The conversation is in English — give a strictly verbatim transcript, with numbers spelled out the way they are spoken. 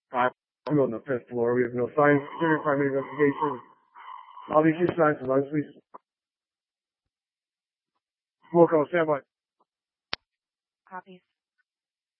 I'm on the fifth floor. We have no signs during primary investigation. I'll be keep signs as long as we smoke on standby. Copies.